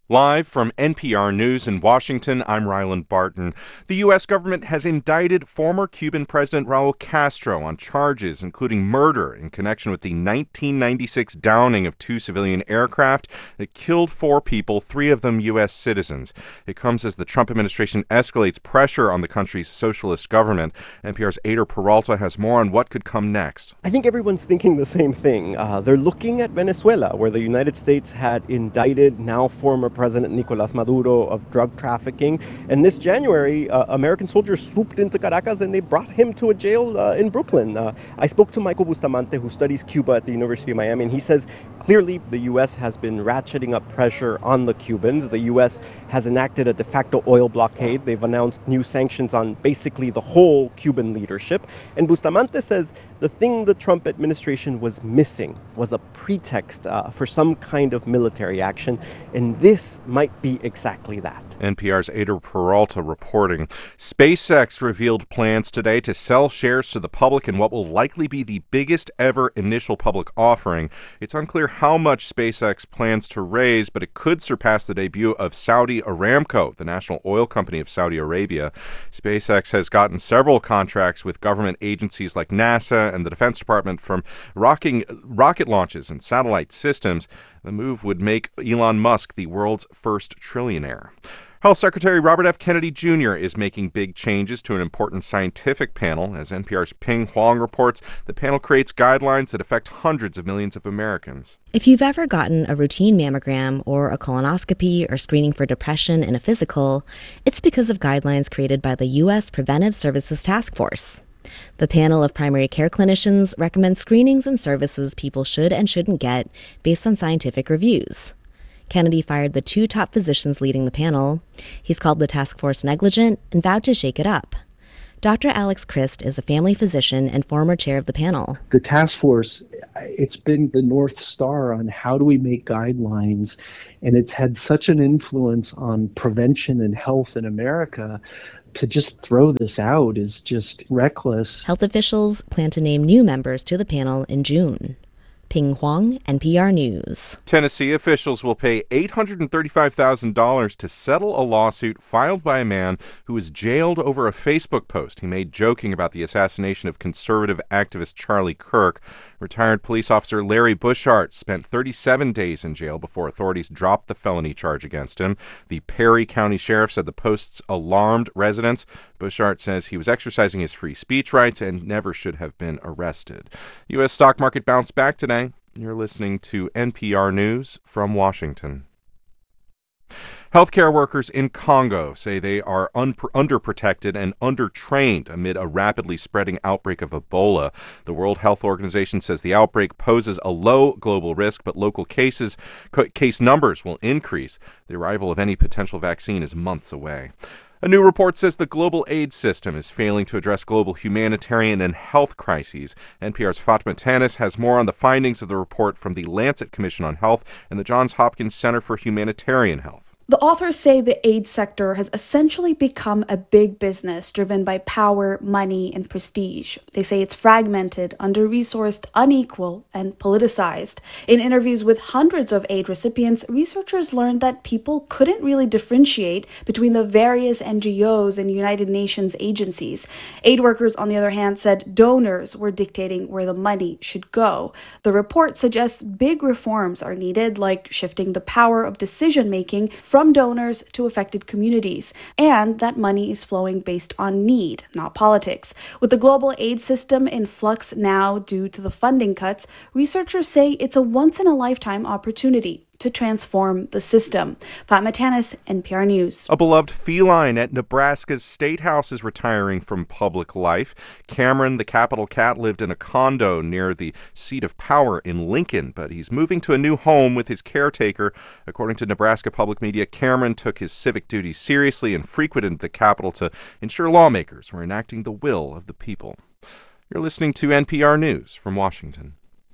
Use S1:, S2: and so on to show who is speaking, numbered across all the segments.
S1: Live from NPR News in Washington, I'm Ryland Barton. The U.S. government has indicted former Cuban President Raul Castro on charges including murder in connection with the 1996 downing of two civilian aircraft that killed four people, three of them U.S. citizens. It comes as the Trump administration escalates pressure on the country's socialist government. NPR's Ader Peralta has more on what could come next.
S2: I think everyone's thinking the same thing. They're looking at Venezuela, where the United States had indicted now former President Nicolas Maduro of drug trafficking. And this January, American soldiers swooped into Caracas and they brought him to a jail in Brooklyn. I spoke to Michael Bustamante, who studies Cuba at the University of Miami, and he says clearly the U.S. has been ratcheting up pressure on the Cubans. The U.S. has enacted a de facto oil blockade. They've announced new sanctions on basically the whole Cuban leadership. And Bustamante says the thing the Trump administration was missing was a pretext for some kind of military action, and this might be exactly that.
S1: NPR's Ader Peralta reporting. SpaceX revealed plans today to sell shares to the public in what will likely be the biggest ever initial public offering. It's unclear how much SpaceX plans to raise, but it could surpass the debut of Saudi Aramco, the national oil company of Saudi Arabia. SpaceX has gotten several contracts with government agencies like NASA and the Defense Department from rocket launches and satellite systems. The move would make Elon Musk the world's first trillionaire. Health Secretary Robert F. Kennedy Jr. is making big changes to an important scientific panel. As NPR's Ping Huang reports, the panel creates guidelines that affect hundreds of millions of Americans.
S3: If you've ever gotten a routine mammogram or a colonoscopy or screening for depression in a physical, it's because of guidelines created by the U.S. Preventive Services Task Force. The panel of primary care clinicians recommends screenings and services people should and shouldn't get based on scientific reviews. Kennedy fired the two top physicians leading the panel. He's called the task force negligent and vowed to shake it up. Dr. Alex Christ is a family physician and former chair of the panel.
S4: The task force, it's been the North Star on how do we make guidelines, and it's had such an influence on prevention and health in America. To just throw this out is just reckless.
S3: Health officials plan to name new members to the panel in June. Ping Huang, NPR News.
S1: Tennessee officials will pay $835,000 to settle a lawsuit filed by a man who was jailed over a Facebook post he made joking about the assassination of conservative activist Charlie Kirk. Retired police officer Larry Bushart spent 37 days in jail before authorities dropped the felony charge against him. The Perry County Sheriff said the posts alarmed residents. Bushart says he was exercising his free speech rights and never should have been arrested. U.S. stock market bounced back today. You're listening to NPR News from Washington. Healthcare workers in Congo say they are underprotected and undertrained amid a rapidly spreading outbreak of Ebola. The World Health Organization says the outbreak poses a low global risk, but local case numbers will increase. The arrival of any potential vaccine is months away. A new report says the global aid system is failing to address global humanitarian and health crises. NPR's Fatma Tanis has more on the findings of the report from the Lancet Commission on Health and the Johns Hopkins Center for Humanitarian Health.
S5: The authors say the aid sector has essentially become a big business driven by power, money, and prestige. They say it's fragmented, under-resourced, unequal, and politicized. In interviews with hundreds of aid recipients, researchers learned that people couldn't really differentiate between the various NGOs and United Nations agencies. Aid workers, on the other hand, said donors were dictating where the money should go. The report suggests big reforms are needed, like shifting the power of decision-making from donors to affected communities, and that money is flowing based on need, not politics. With the global aid system in flux now due to the funding cuts, researchers say it's a once-in-a-lifetime opportunity to transform the system. Fatma Tanis, NPR News.
S1: A beloved feline at Nebraska's State House is retiring from public life. Cameron, the capital cat, lived in a condo near the seat of power in Lincoln, but he's moving to a new home with his caretaker. According to Nebraska Public Media, Cameron took his civic duties seriously and frequented the Capitol to ensure lawmakers were enacting the will of the people. You're listening to NPR News from Washington.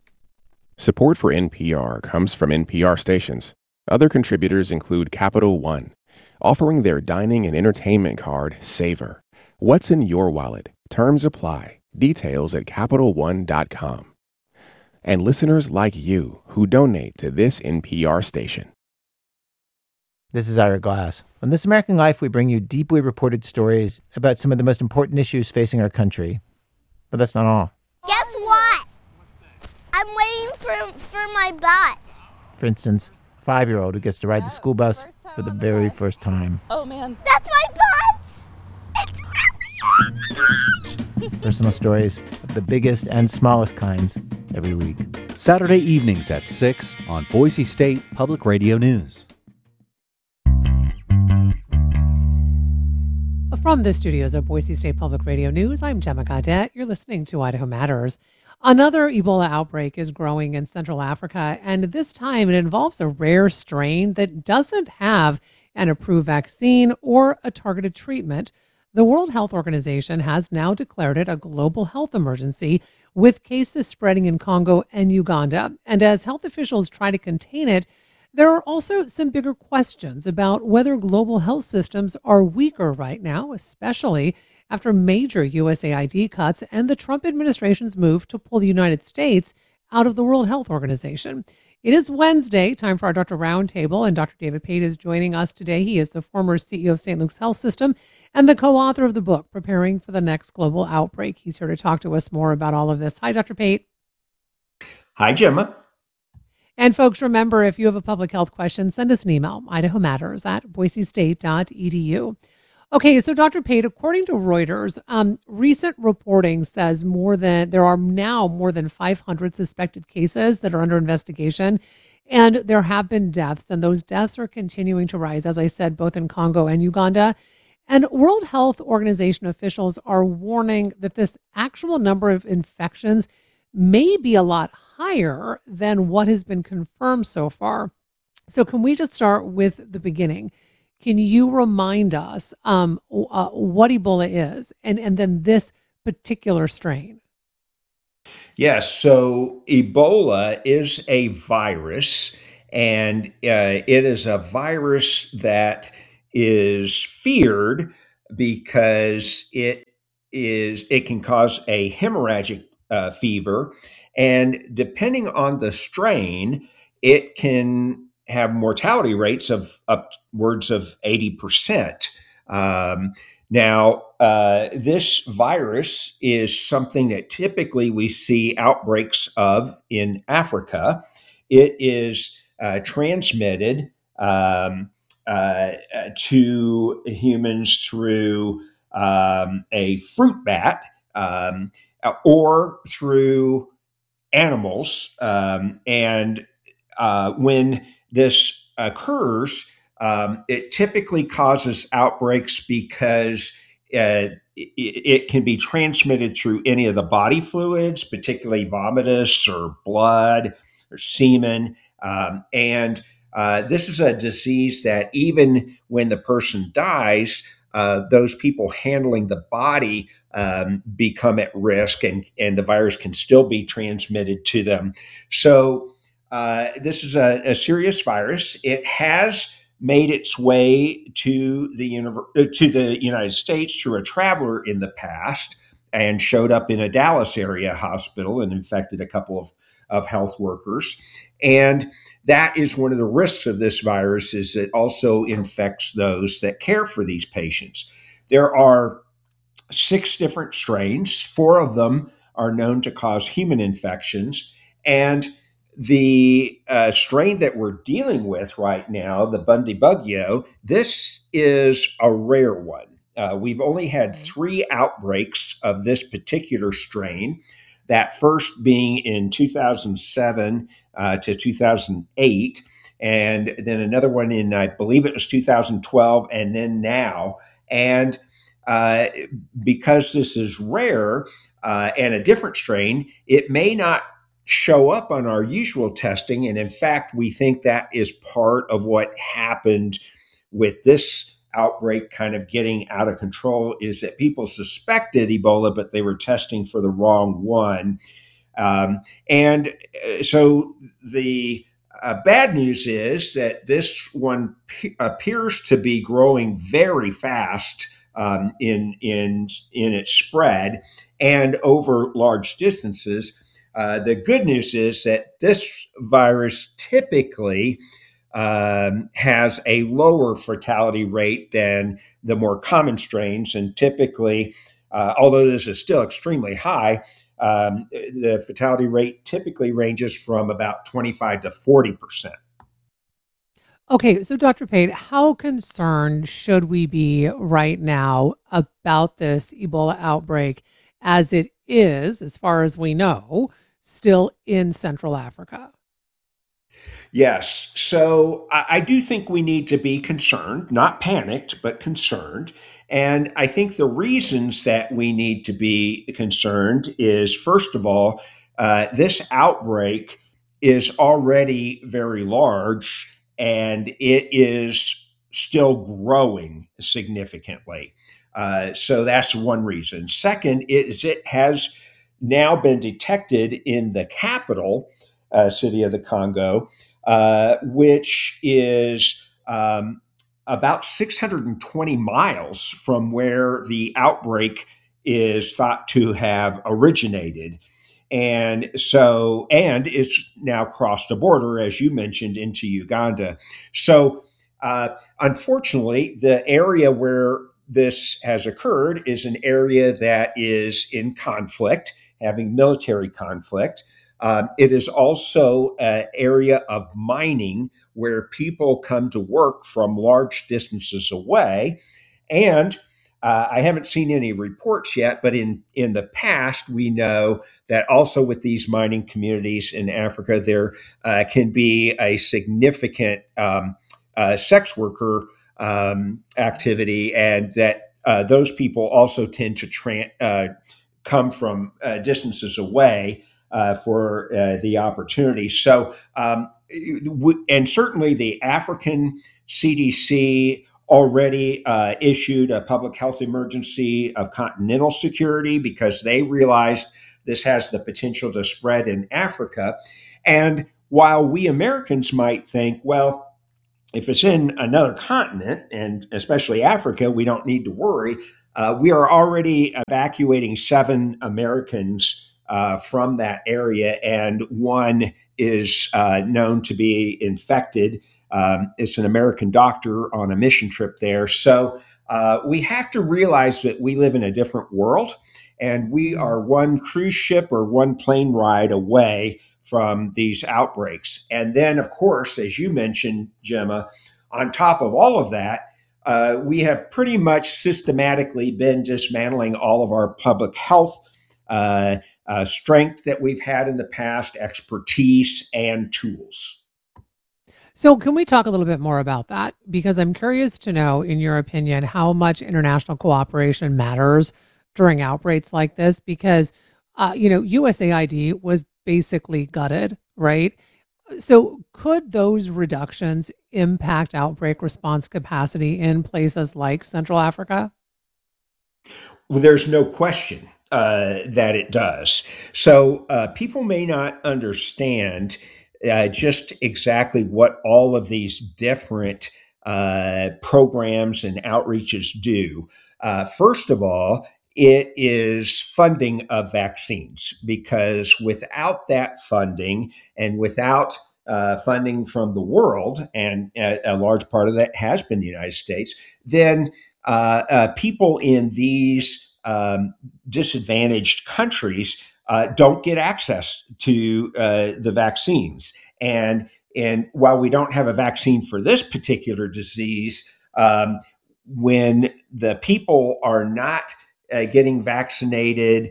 S6: Support for NPR comes from NPR stations. Other contributors include Capital One, offering their dining and entertainment card, Savor. What's in your wallet? Terms apply. Details at CapitalOne.com. And listeners like you who donate to this NPR station.
S7: This is Ira Glass. On This American Life, we bring you deeply reported stories about some of the most important issues facing our country. But that's not all.
S8: Guess what? I'm waiting for my bus.
S7: For instance, a 5-year-old who gets to ride the school bus for the very first time.
S8: Oh, man. That's my bus! It's really
S7: Personal stories of the biggest and smallest kinds every week.
S9: Saturday evenings at 6 on Boise State Public Radio News.
S10: From the studios of Boise State Public Radio News, I'm Gemma Gaudet. You're listening to Idaho Matters. Another Ebola outbreak is growing in Central Africa, and this time it involves a rare strain that doesn't have an approved vaccine or a targeted treatment. The World Health Organization has now declared it a global health emergency, with cases spreading in Congo and Uganda. And as health officials try to contain it, there are also some bigger questions about whether global health systems are weaker right now, especially after major USAID cuts and the Trump administration's move to pull the United States out of the World Health Organization. It is Wednesday, time for our Dr. Roundtable, and Dr. David Pate is joining us today. He is the former CEO of St. Luke's Health System and the co-author of the book, Preparing for the Next Global Outbreak. He's here to talk to us more about all of this. Hi, Dr. Pate.
S11: Hi, Gemma.
S10: And folks, remember, if you have a public health question, send us an email, idahomatters@boisestate.edu. Okay, so Dr. Pate, according to Reuters, recent reporting says there are now more than 500 suspected cases that are under investigation, and there have been deaths, and those deaths are continuing to rise, as I said, both in Congo and Uganda. And World Health Organization officials are warning that this actual number of infections may be a lot higher than what has been confirmed so far. So can we just start with the beginning? Can you remind us what Ebola is and then this particular strain?
S11: Yes, so Ebola is a virus, and it is a virus that is feared because it can cause a hemorrhagic fever, and depending on the strain, it can have mortality rates of upwards of 80%. This virus is something that typically we see outbreaks of in Africa. It is transmitted to humans through a fruit bat or through animals. When this occurs, it typically causes outbreaks because it can be transmitted through any of the body fluids, particularly vomitus or blood or semen. This is a disease that even when the person dies, those people handling the body become at risk, and the virus can still be transmitted to them. So this is a serious virus. It has made its way to the United States through a traveler in the past and showed up in a Dallas area hospital and infected a couple of health workers. And that is one of the risks of this virus, is it also infects those that care for these patients. There are 6 different strains. 4 of them are known to cause human infections. And the strain that we're dealing with right now, the Bundibugyo, this is a rare one. We've only had 3 outbreaks of this particular strain, that first being in 2007 to 2008, and then another one in, I believe it was 2012, and then now. And because this is rare and a different strain, it may not show up on our usual testing. And in fact, we think that is part of what happened with this outbreak kind of getting out of control, is that people suspected Ebola, but they were testing for the wrong one. So the bad news is that this one appears to be growing very fast in its spread and over large distances. The good news is that this virus typically has a lower fatality rate than the more common strains. And typically, although this is still extremely high, the fatality rate typically ranges from about 25 to 40%.
S10: Okay, so Dr. Pate, how concerned should we be right now about this Ebola outbreak as it is, as far as we know, still in Central Africa?
S11: Yes. So I do think we need to be concerned, not panicked, but concerned. And I think the reasons that we need to be concerned is, first of all, this outbreak is already very large and it is still growing significantly. So that's one reason. Second is it has now been detected in the capital city of the Congo, which is about 620 miles from where the outbreak is thought to have originated. And it's now crossed the border, as you mentioned, into Uganda. So, unfortunately, the area where this has occurred is an area that is in conflict, having military conflict. It is also an area of mining where people come to work from large distances away. And I haven't seen any reports yet, but in the past, we know that also with these mining communities in Africa, there can be a significant sex worker activity, and that those people also tend to come from distances away for the opportunity. So, and certainly the African CDC already issued a public health emergency of continental security because they realized this has the potential to spread in Africa. And while we Americans might think, well, if it's in another continent, and especially Africa, we don't need to worry. We are already evacuating 7 Americans from that area, and one is known to be infected. It's an American doctor on a mission trip there. So we have to realize that we live in a different world, and we are one cruise ship or one plane ride away from these outbreaks. And then, of course, as you mentioned, Gemma, on top of all of that, we have pretty much systematically been dismantling all of our public health strength that we've had in the past, expertise, and tools.
S10: So, can we talk a little bit more about that? Because I'm curious to know, in your opinion, how much international cooperation matters during outbreaks like this. Because, USAID was basically gutted, right? So, could those reductions impact outbreak response capacity in places like Central Africa?
S11: Well, there's no question that it does. So people may not understand just exactly what all of these different programs and outreaches do. First of all, it is funding of vaccines, because without that funding and without funding from the world, and a large part of that has been the United States, then people in these disadvantaged countries don't get access to the vaccines. And while we don't have a vaccine for this particular disease, when the people are not getting vaccinated,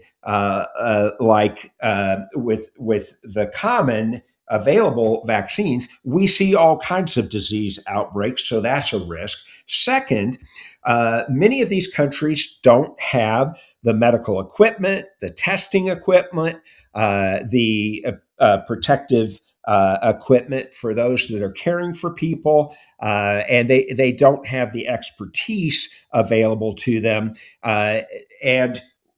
S11: with the common available vaccines, we see all kinds of disease outbreaks. So that's a risk. Second, many of these countries don't have the medical equipment, the testing equipment, the protective equipment for those that are caring for people, and they don't have the expertise available to them. And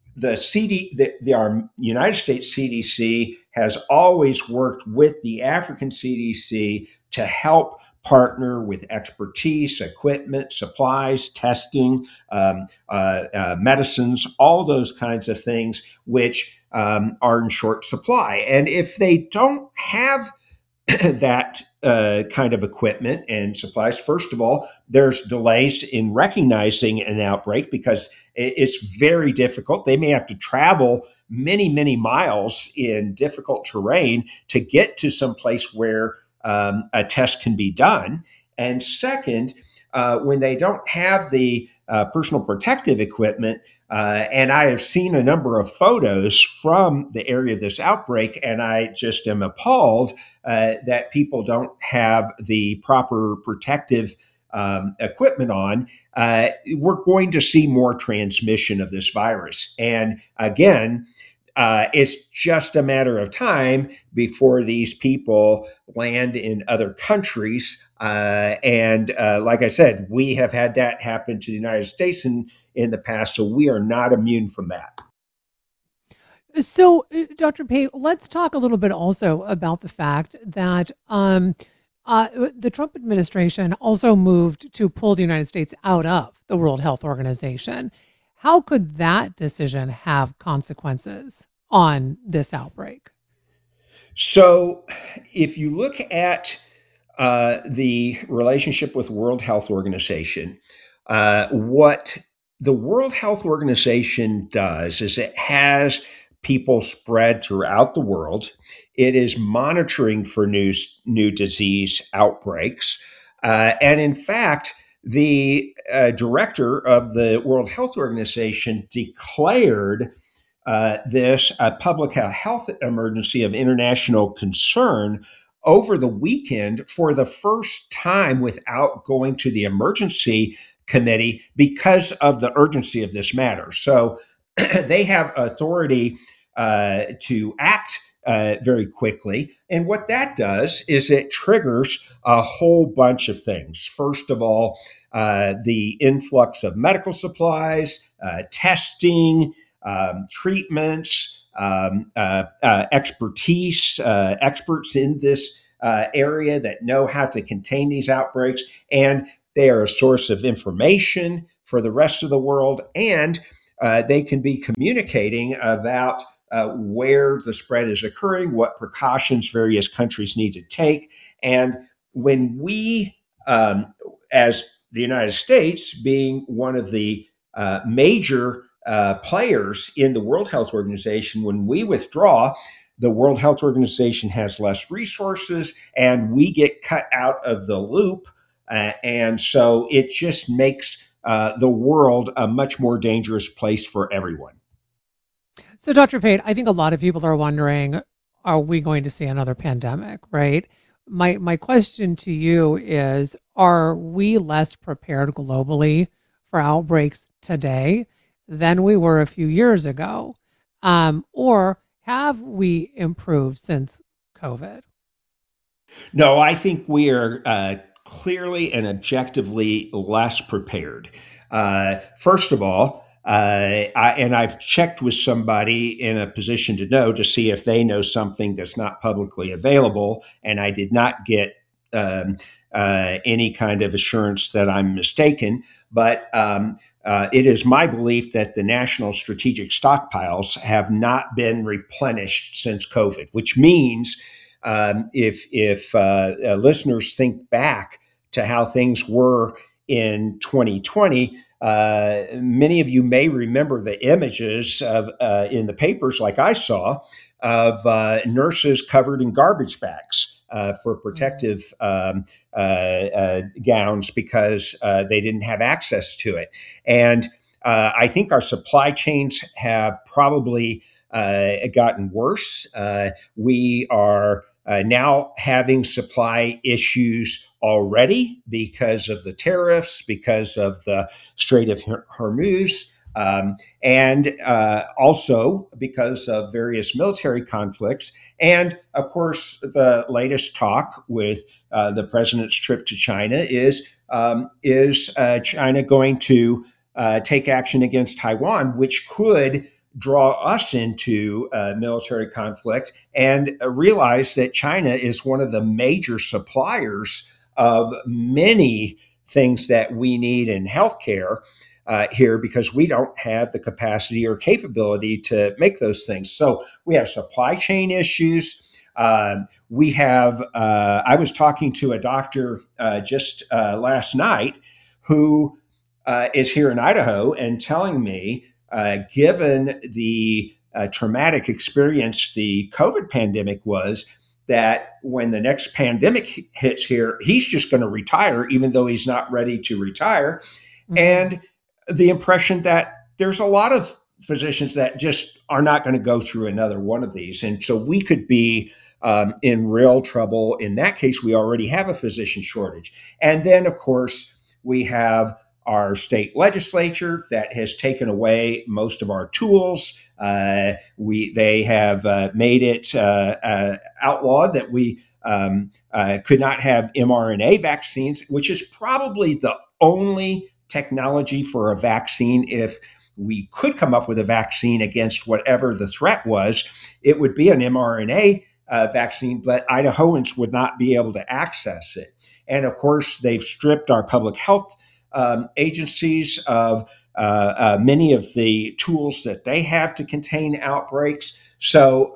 S11: our United States CDC has always worked with the African CDC to help partner with expertise, equipment, supplies, testing, medicines, all those kinds of things, which are in short supply. And if they don't have that kind of equipment and supplies. First of all, there's delays in recognizing an outbreak because it's very difficult. They may have to travel many, many miles in difficult terrain to get to some place where a test can be done. And second, when they don't have the personal protective equipment, and I have seen a number of photos from the area of this outbreak, and I just am appalled that people don't have the proper protective equipment on, we're going to see more transmission of this virus. And again, it's just a matter of time before these people land in other countries. And like I said, we have had that happen to the United States in the past, so we are not immune from that.
S10: So, Dr. Pate, let's talk a little bit also about the fact that the Trump administration also moved to pull the United States out of the World Health Organization. How could that decision have consequences on this outbreak?
S11: So, if you look at the relationship with World Health Organization, what the World Health Organization does is it has people spread throughout the world. It is monitoring for new disease outbreaks. And in fact, the director of the World Health Organization declared this a public health emergency of international concern over the weekend for the first time without going to the emergency committee because of the urgency of this matter. So they have authority to act very quickly. And what that does is it triggers a whole bunch of things. First of all, the influx of medical supplies, testing, treatments, expertise, experts in this area that know how to contain these outbreaks. And they are a source of information for the rest of the world. And they can be communicating about where the spread is occurring, what precautions various countries need to take. And when we, as the United States, being one of the major players in the World Health Organization, when we withdraw, the World Health Organization has less resources and we get cut out of the loop. And so it just makes the world a much more dangerous place for everyone.
S10: So, Dr. Pate, I think a lot of people are wondering, are we going to see another pandemic, right? My question to you is, are we less prepared globally for outbreaks today than we were a few years ago? Or have we improved since COVID?
S11: No, I think we are clearly and objectively less prepared. First of all, I've checked with somebody in a position to know to see if they know something that's not publicly available, and I did not get any kind of assurance that I'm mistaken. But it is my belief that the national strategic stockpiles have not been replenished since COVID, which means if listeners think back to how things were in 2020, many of you may remember the images of in the papers, like I saw, of nurses covered in garbage bags for protective gowns because they didn't have access to it. And I think our supply chains have probably gotten worse. We are now having supply issues already because of the tariffs, because of the Strait of Hormuz, and also because of various military conflicts. And of course, the latest talk with the president's trip to China is China going to take action against Taiwan, which could draw us into military conflict, and realize that China is one of the major suppliers of many things that we need in healthcare here, because we don't have the capacity or capability to make those things. So we have supply chain issues. We have, I was talking to a doctor just last night who is here in Idaho and telling me, given the traumatic experience the COVID pandemic was, that when the next pandemic hits here, he's just going to retire, even though he's not ready to retire. Mm-hmm. And the impression that there's a lot of physicians that just are not going to go through another one of these. And so we could be in real trouble. In that case, we already have a physician shortage. And then, of course, we have our state legislature that has taken away most of our tools. They have made it outlawed that we could not have mRNA vaccines, which is probably the only technology for a vaccine. If we could come up with a vaccine against whatever the threat was, it would be an mRNA vaccine, but Idahoans would not be able to access it. And of course, they've stripped our public health agencies of many of the tools that they have to contain outbreaks. So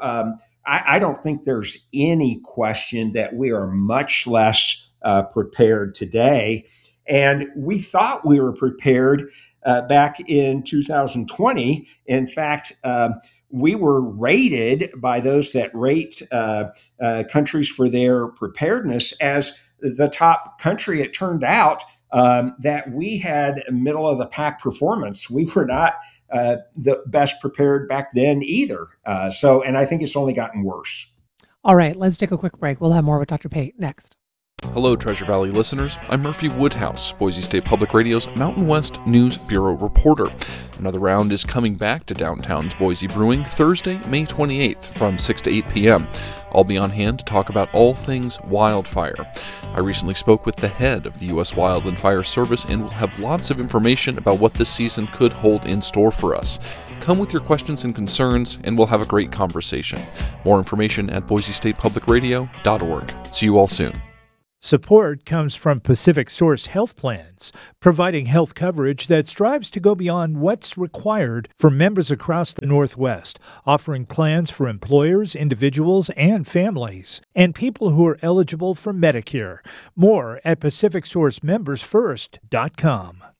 S11: I don't think there's any question that we are much less prepared today. And we thought we were prepared back in 2020. In fact, we were rated by those that rate countries for their preparedness as the top country. It turned out that we had middle of the pack performance. We were not the best prepared back then either. And I think it's only gotten worse.
S10: All right, let's take a quick break. We'll have more with Dr. Pate next.
S12: Hello, Treasure Valley listeners. I'm Murphy Woodhouse, Boise State Public Radio's Mountain West News Bureau reporter. Another round is coming back to downtown's Boise Brewing Thursday, May 28th from 6 to 8 p.m. I'll be on hand to talk about all things wildfire. I recently spoke with the head of the U.S. Wild and Fire Service and will have lots of information about what this season could hold in store for us. Come with your questions and concerns, and we'll have a great conversation. More information at boisestatepublicradio.org. See you all soon.
S13: Support comes from Pacific Source Health Plans, providing health coverage that strives to go beyond what's required for members across the Northwest, offering plans for employers, individuals, and families, and people who are eligible for Medicare. More at PacificSourceMembersFirst.com.